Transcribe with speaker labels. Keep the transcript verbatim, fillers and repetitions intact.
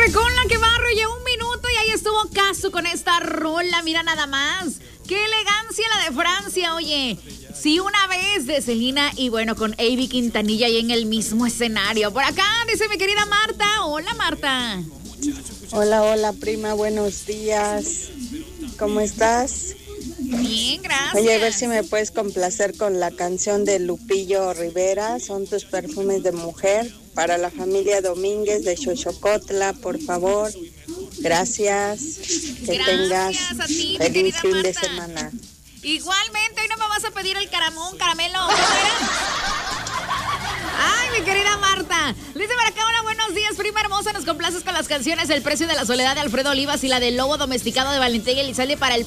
Speaker 1: con la que barro ya un minuto y ahí estuvo Casu con esta rola, mira nada más. Qué elegancia la de Francia, oye. Sí, una vez de Selena y bueno, con Avi Quintanilla ahí en el mismo escenario. Por acá dice mi querida Marta. Hola, Marta.
Speaker 2: Hola, hola, prima, buenos días. ¿Cómo estás?
Speaker 1: Bien, gracias.
Speaker 2: Oye, a ver si me puedes complacer con la canción de Lupillo Rivera, Son tus perfumes de mujer, para la familia Domínguez de Xochocotla, por favor. Gracias. Que
Speaker 1: Gracias
Speaker 2: tengas
Speaker 1: a ti, mi
Speaker 2: feliz
Speaker 1: querida
Speaker 2: fin de
Speaker 1: Marta.
Speaker 2: semana.
Speaker 1: Igualmente, hoy no me vas a pedir el caramón, caramelo. ¿Cómo era? Ay, mi querida Marta. Dice por acá, hola, buenos días, prima hermosa. Nos complaces con las canciones El precio de la soledad de Alfredo Olivas y la del lobo domesticado de Valentín Elizalde para el